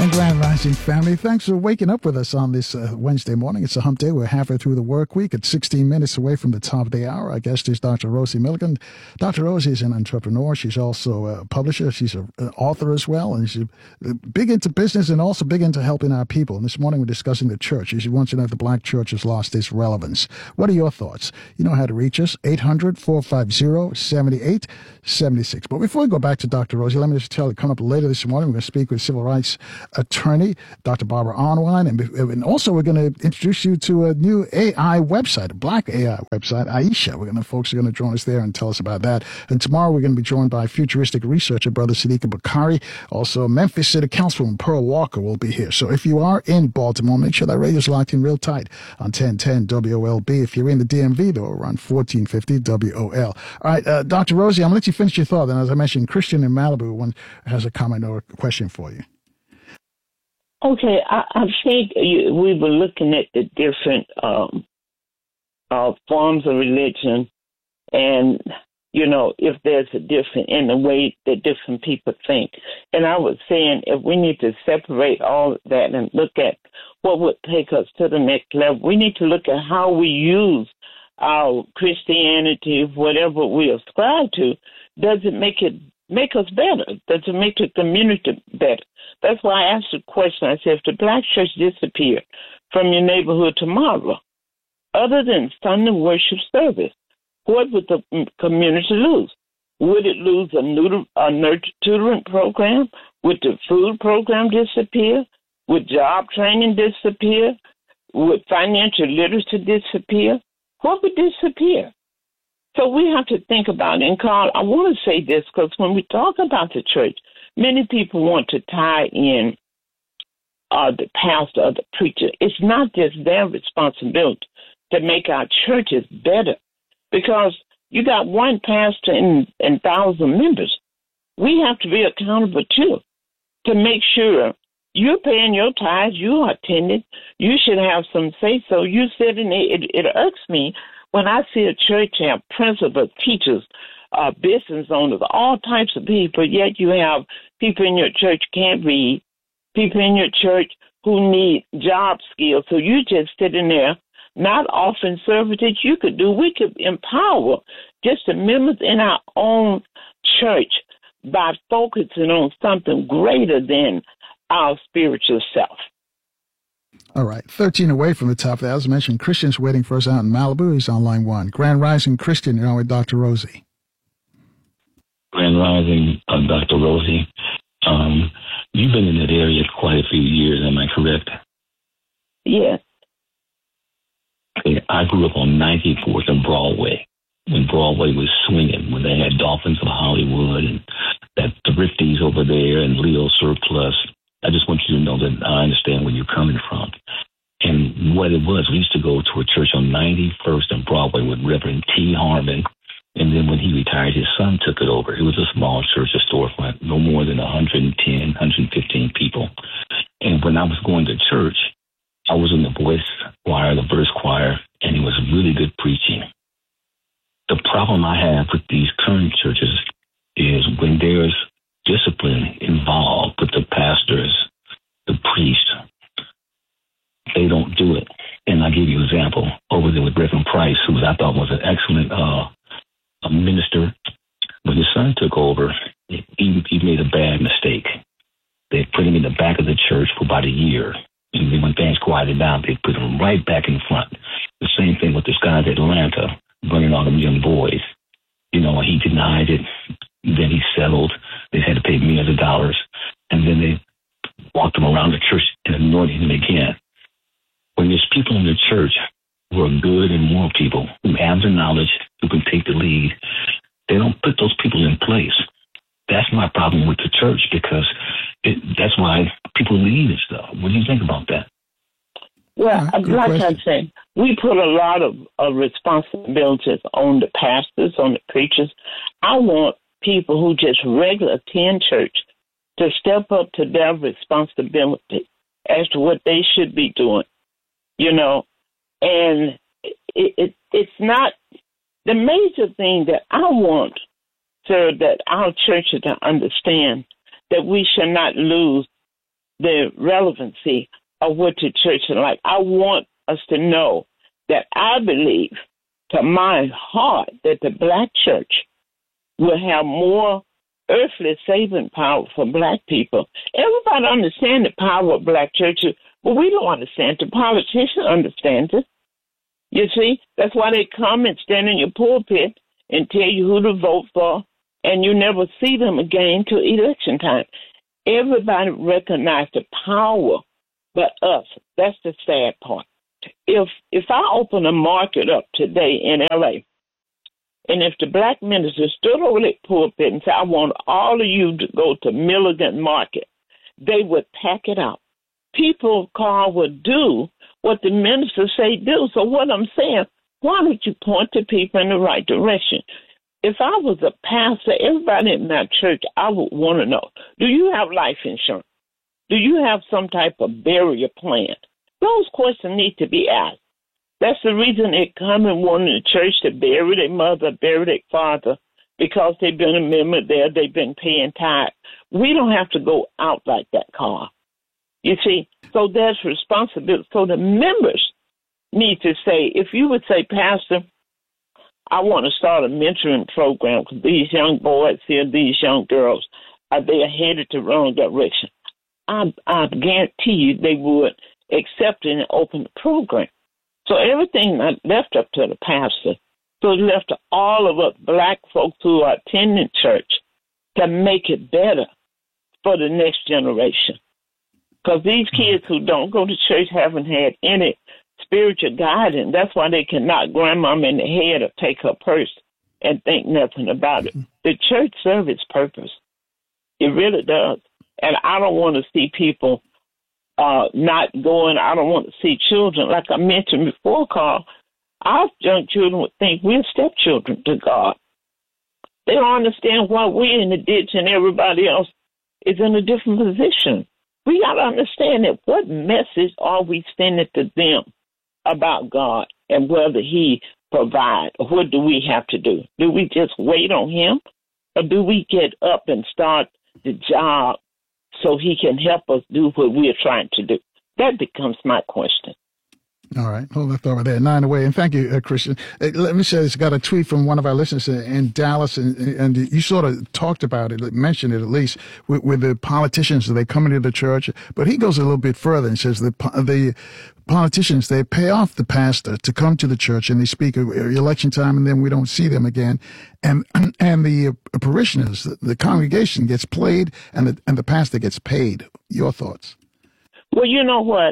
morning, Grand Rising family. Thanks for waking up with us on this Wednesday morning. It's a hump day. We're halfway through the work week. It's 16 minutes away from the top of the hour. Our guest is Dr. Rosie Milligan. Dr. Rosie is an entrepreneur. She's also a publisher. She's an author as well. And she's big into business and also big into helping our people. And this morning we're discussing the church. She wants to know if the black church has lost its relevance. What are your thoughts? You know how to reach us, 800-450-7876. But before we go back to Dr. Rosie, let me just tell you, coming up later this morning, we're going to speak with civil rights attorney, Dr. Barbara Arnwine, and also we're going to introduce you to a new AI website, a black AI website, Aisha. Folks are going to join us there and tell us about that. And tomorrow we're going to be joined by futuristic researcher, Brother Siddiq Bakari. Also, Memphis City Councilwoman Pearl Walker will be here. So if you are in Baltimore, make sure that radio's locked in real tight on 1010 WOLB. If you're in the DMV, though, we're on 1450 WOL. All right, Dr. Rosie, I'm going to let you finish your thought. And as I mentioned, Christian in Malibu has a comment or a question for you. Okay, I think we were looking at the different forms of religion, and if there's a different in the way that different people think. And I was saying, if we need to separate all of that and look at what would take us to the next level, we need to look at how we use our Christianity, whatever we ascribe to. Does it make us better? Does it make the community better? That's why I asked the question. I said, if the black church disappeared from your neighborhood tomorrow, other than Sunday worship service, what would the community lose? Would it lose a nurture tutoring program? Would the food program disappear? Would job training disappear? Would financial literacy disappear? What would disappear? So we have to think about it. And Carl, I want to say this, because when we talk about the church, many people want to tie in the pastor or the preacher. It's not just their responsibility to make our churches better, because you got one pastor and 1,000 members. We have to be accountable, too, to make sure you're paying your tithes, you are attending, you should have some say-so. You sit in there, it irks me when I see a church have principals, teachers, business owners, all types of people, yet you have people in your church can't read, people in your church who need job skills. So you just sitting there, not offering service that you could do. We could empower just the members in our own church by focusing on something greater than our spiritual self. All right, 13 away from the top there. As mentioned, Christian's waiting for us out in Malibu. He's on line one. Grand Rising Christian, you're on with Dr. Rosie. Grand Rising, Dr. Rosie. You've been in that area quite a few years, am I correct? Yes. Okay, I grew up on 94th and Broadway, when Broadway was swinging, when they had Dolphins of Hollywood and that Thrifties over there and Leo Surplus. I just want you to know that I understand where you're coming from. And what it was, we used to go to a church on 91st and Broadway with Reverend T. Harmon. And then when he retired, his son took it over. It was a small church, a storefront, no more than 110, 115 people. And when I was going to church, I was in the voice choir, the verse choir, and it was really good preaching. The problem I have with these current churches is when there's discipline involved with the pastors, the priests, they don't do it. And I'll give you an example. Over there with Reverend Price, who I thought was an excellent a minister. When his son took over, he made a bad mistake. They put him in the back of the church for about a year. And then when things quieted down, they put him right back in front. The same thing with this guy at Atlanta, running all them young boys. He denied it. Then he settled. They had to pay millions of dollars. And then they walked him around the church and anointed him again. When there's people in the church who are good and moral people, who have the knowledge, who can take the lead, they don't put those people in place. That's my problem with the church, because that's why people leave and stuff. What do you think about that? Well, like I said, we put a lot of responsibilities on the pastors, on the preachers. I want people who just regular attend church to step up to their responsibility as to what they should be doing, and it's not the major thing that I want, sir, that our churches to understand, that we should not lose the relevancy of what the church is like. I want us to know that I believe to my heart that the black church will have more earthly saving power for black people. Everybody understands the power of black churches, but we don't understand. The politician understands it. You see, that's why they come and stand in your pulpit and tell you who to vote for, and you never see them again till election time. Everybody recognizes the power but us. That's the sad part. If I open a market up today in L.A., and if the black minister stood over that pulpit and said, I want all of you to go to Milligan Market, they would pack it out. People, Carl, would do what the minister say do. So what I'm saying, why don't you point the people in the right direction? If I was a pastor, everybody in my church, I would want to know, do you have life insurance? Do you have some type of burial plan? Those questions need to be asked. That's the reason they come and want the church to bury their mother, bury their father, because they've been a member there, they've been paying tithe. We don't have to go out like that, Carl. You see, so there's responsibility. So the members need to say, if you would say, Pastor, I want to start a mentoring program because these young boys here, these young girls, they are headed the wrong direction. I guarantee you they would accept it and open the program. So everything not left up to the pastor. So it's left to all of us black folks who are attending church to make it better for the next generation. Because these kids who don't go to church haven't had any spiritual guidance. That's why they can knock grandmama in the head or take her purse and think nothing about it. The church serves its purpose. It really does. And I don't want to see people not going. I don't want to see children. Like I mentioned before, Carl, our young children would think we're stepchildren to God. They don't understand why we're in the ditch and everybody else is in a different position. We got to understand that what message are we sending to them about God and whether he provides, or what do we have to do? Do we just wait on him, or do we get up and start the job so he can help us do what we're trying to do? That becomes my question. All right. Hold that thought right there. 9 away. And thank you, Christian. Let me say this. Got a tweet from one of our listeners in Dallas, and you sort of talked about it, mentioned it at least, with the politicians. They come into the church. But he goes a little bit further and says the politicians, they pay off the pastor to come to the church, and they speak at election time, and then we don't see them again. And the parishioners, the congregation gets played, and the pastor gets paid. Your thoughts? Well, you know what?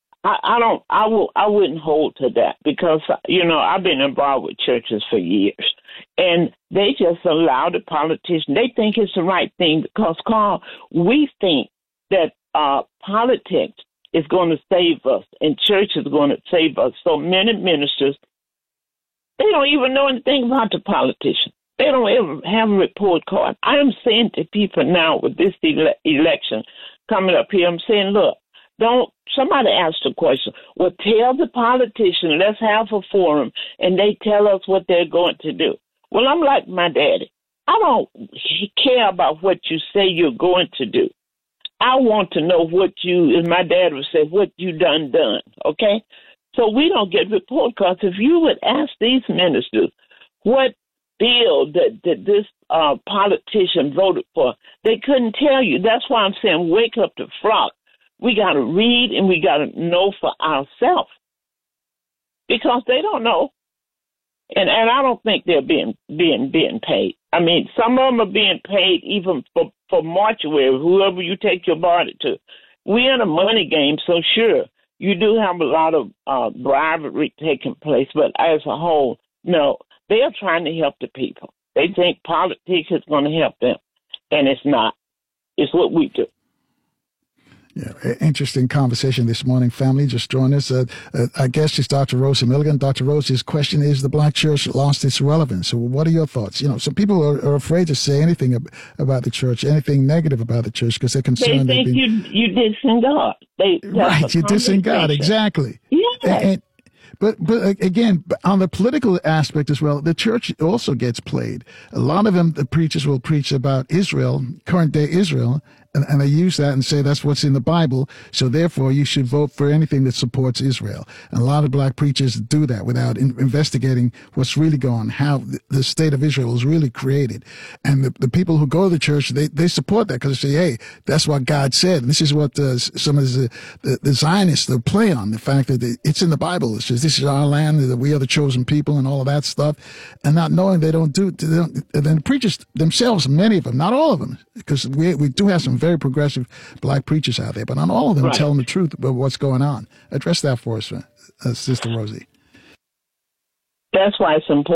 I wouldn't hold to that because, I've been involved with churches for years, and they just allow the politicians. They think it's the right thing because, Carl, we think that politics is going to save us and church is going to save us. So many ministers, they don't even know anything about the politician. They don't ever have a report card. I am saying to people now with this election coming up here, I'm saying, look, somebody asked the question, well, tell the politician, let's have a forum, and they tell us what they're going to do. Well, I'm like my daddy. I don't care about what you say you're going to do. I want to know what as my dad would say, what you done, okay? So we don't get report cards. If you would ask these ministers what bill that this politician voted for, they couldn't tell you. That's why I'm saying wake up the flock. We got to read and we got to know for ourselves because they don't know. And I don't think they're being paid. I mean, some of them are being paid even for mortuary, whoever you take your body to. We're in a money game, so sure, you do have a lot of bribery taking place, but as a whole, no, they are trying to help the people. They think politics is going to help them, and it's not. It's what we do. Yeah, interesting conversation this morning, family. Just join us. Our guest is Dr. Rosie Milligan. Dr. Rosie's question is, the black church lost its relevance. So what are your thoughts? Some people are afraid to say anything about the church, anything negative about the church, because they're concerned. They think you dissing God. Right, you're dissing God, exactly. Yeah. But again, on the political aspect as well, the church also gets played. A lot of them, the preachers will preach about Israel, current day Israel, And they use that and say that's what's in the Bible, so therefore you should vote for anything that supports Israel. And a lot of black preachers do that without investigating what's really going on, how the state of Israel was really created. And the people who go to the church, they support that because they say, hey, that's what God said. And this is what some of the Zionists will play on, the fact that it's in the Bible. It says this is our land, that we are the chosen people and all of that stuff. And not knowing they don't do it. And then the preachers themselves, many of them, not all of them, because we do have some very progressive black preachers out there, but not all of them telling the truth about what's going on. Address that for us, Sister Rosie. That's why it's important.